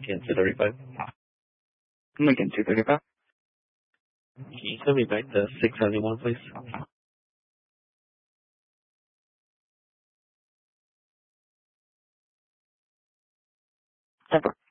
again 235. Again, 235. Can you send me back the 671, please? Over.